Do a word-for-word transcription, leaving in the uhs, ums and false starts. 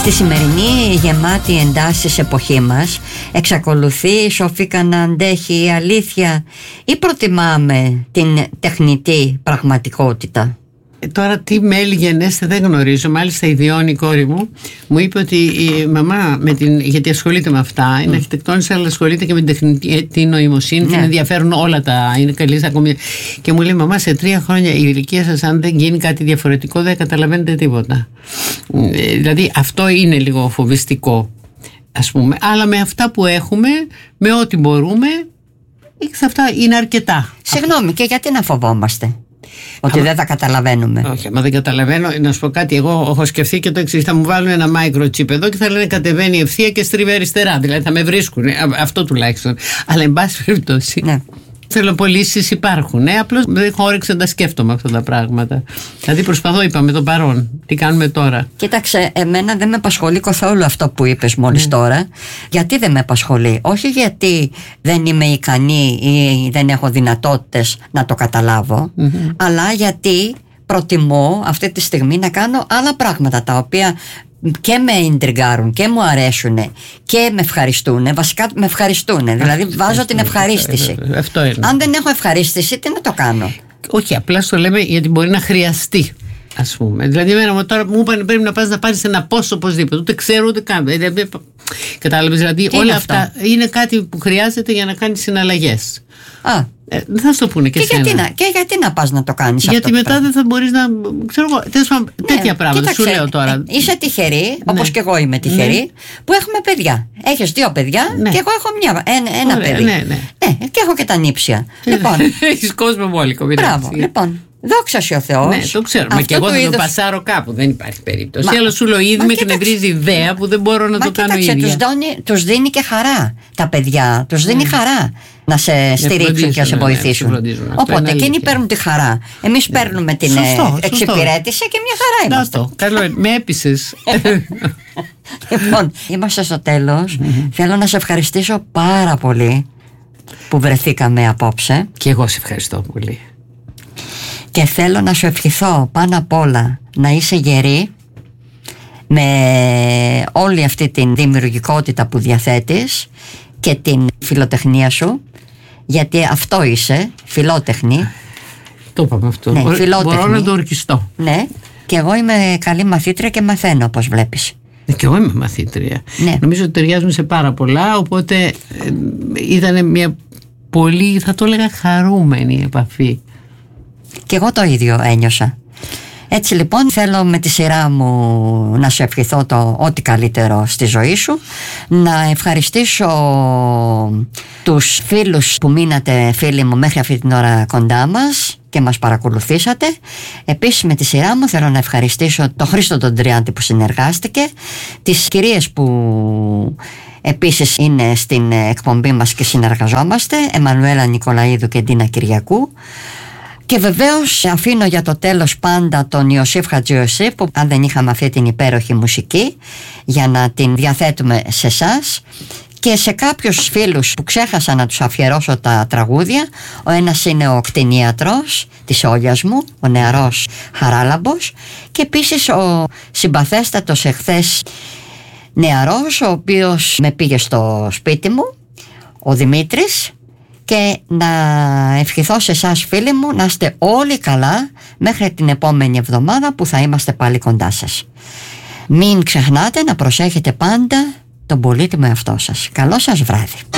Στη σημερινή γεμάτη εντάσεις εποχή μας εξακολουθεί η Σοφίκα να αντέχει η αλήθεια ή προτιμάμε την τεχνητή πραγματικότητα? Τώρα τι μέλη γενέστε δεν γνωρίζω. Μάλιστα η Διόνη, η κόρη μου, μου είπε ότι η μαμά με την, γιατί ασχολείται με αυτά, είναι mm. αρχιτεκτόνισσα, αλλά ασχολείται και με την τεχνητή νοημοσύνη, yeah. την ενδιαφέρουν όλα τα, είναι καλή ακόμη. Και μου λέει, μαμά, σε τρία χρόνια η ηλικία σας, αν δεν γίνει κάτι διαφορετικό, δεν καταλαβαίνετε τίποτα. Ε, δηλαδή αυτό είναι λίγο φοβιστικό, ας πούμε. Αλλά με αυτά που έχουμε, με ό,τι μπορούμε, αυτά είναι αρκετά. Συγγνώμη, και γιατί να φοβόμαστε? Ότι άμα, δεν τα καταλαβαίνουμε. Όχι, μα δεν καταλαβαίνω. Να σου πω κάτι. Εγώ έχω σκεφτεί και το εξής. Θα μου βάλουν ένα microchip εδώ και θα λένε κατεβαίνει ευθεία και στρίβει αριστερά. Δηλαδή θα με βρίσκουν. Αυτό τουλάχιστον. Αλλά εν πάση περιπτώσει. Ναι. Θελοπολίσεις υπάρχουν. Ε, απλώς δεν έχω όρεξη να τα σκέφτομαι αυτά τα πράγματα. Δηλαδή προσπαθώ, είπαμε, το παρόν. Τι κάνουμε τώρα? Κοίταξε, εμένα δεν με απασχολεί καθόλου αυτό που είπες μόλις mm. τώρα. Γιατί δεν με απασχολεί? Όχι γιατί δεν είμαι ικανή ή δεν έχω δυνατότητες να το καταλάβω, mm-hmm. αλλά γιατί προτιμώ αυτή τη στιγμή να κάνω άλλα πράγματα τα οποία και με ιντριγκάρουν και μου αρέσουν και με ευχαριστούν. Βασικά με ευχαριστούν. Δηλαδή βάζω την ευχαρίστηση. Αυτό είναι. Αν δεν έχω ευχαρίστηση, τι να το κάνω? Όχι, απλά το λέμε γιατί μπορεί να χρειαστεί, ας πούμε. Δηλαδή, εμένα τώρα μου είπαν πρέπει να πας να πάρεις ένα πόσο οπωσδήποτε. Ούτε ξέρω ούτε καν. Κατάλαβες, δηλαδή όλα αυτά είναι κάτι που χρειάζεται για να κάνεις συναλλαγές. Α. Ε, δεν θα σου το πούνε και, και, γιατί να, και γιατί να πας να το κάνεις γιατί αυτό? Γιατί μετά πράγμα. Δεν θα μπορείς να. Ξέρω εγώ, ναι, τέτοια πράγματα. Κοίταξε, σου λέω τώρα. Είσαι τυχερή, ναι. όπως και εγώ είμαι τυχερή, ναι. που έχουμε παιδιά. Έχεις δύο παιδιά ναι. και εγώ έχω μια, ένα, ένα Ωραία, παιδί. Ναι, ναι. ναι, και έχω και τα νύψια. Λοιπόν. Έχεις κόσμο μόλικο. Μπράβο, λοιπόν. Δόξα σε ο Θεός. Ναι, το ξέρω. Μα και εγώ θα είδος... το πασάρω κάπου. Δεν υπάρχει περίπτωση. Αλλά σου λέω, ήδη με εκνευρίζει ιδέα που δεν μπορώ να μα το κάνω ίδια. Τους, δώνει, τους δίνει και χαρά τα παιδιά. Τους δίνει ναι. χαρά να σε στηρίξουν και να σε βοηθήσουν. Ναι, οπότε εκείνοι παίρνουν τη χαρά. Εμείς ναι. παίρνουμε την σωστό, εξυπηρέτηση σωστό. Και μια χαρά είμαστε. Αυτό. Καλό, με έπεισες. Λοιπόν, είμαστε στο τέλος. Θέλω να σε ευχαριστήσω πάρα πολύ που βρεθήκαμε απόψε. Και εγώ σε ευχαριστώ πολύ. Και θέλω να σου ευχηθώ πάνω απ' όλα να είσαι γερή με όλη αυτή την δημιουργικότητα που διαθέτεις και την φιλοτεχνία σου, γιατί αυτό είσαι, φιλότεχνη. Το είπαμε αυτό. Ναι, μπορώ να το ορκιστώ. Ναι, και εγώ είμαι καλή μαθήτρια και μαθαίνω, όπως βλέπεις. Και εγώ είμαι μαθήτρια. Ναι. Νομίζω ότι ταιριάζουμε σε πάρα πολλά, οπότε ε, ήταν μια πολύ, θα το έλεγα, χαρούμενη επαφή. Και εγώ το ίδιο ένιωσα. Έτσι λοιπόν θέλω με τη σειρά μου να σου ευχηθώ το ό,τι καλύτερο στη ζωή σου, να ευχαριστήσω τους φίλους που μείνατε φίλοι μου μέχρι αυτή την ώρα κοντά μας και μας παρακολουθήσατε. Επίσης με τη σειρά μου θέλω να ευχαριστήσω τον Χρήστο τον Τριάντη που συνεργάστηκε, τις κυρίες που επίσης είναι στην εκπομπή μας και συνεργαζόμαστε, Εμμανουέλα Νικολαίδου και Ντίνα Κυριακού. Και βεβαίως αφήνω για το τέλος πάντα τον Ιωσήφ Χατζιωσήφ, που αν δεν είχαμε αυτή την υπέροχη μουσική για να την διαθέτουμε σε εσάς και σε κάποιους φίλους που ξέχασα να τους αφιερώσω τα τραγούδια. Ο ένας είναι ο κτηνίατρος της Όλιας μου, ο νεαρός Χαράλαμπος, και επίσης ο συμπαθέστατος εχθές νεαρός ο οποίος με πήγε στο σπίτι μου, ο Δημήτρης. Και να ευχηθώ σε εσάς φίλοι μου να είστε όλοι καλά μέχρι την επόμενη εβδομάδα που θα είμαστε πάλι κοντά σας. Μην ξεχνάτε να προσέχετε πάντα τον πολύτιμο εαυτό σας. Καλό σας βράδυ.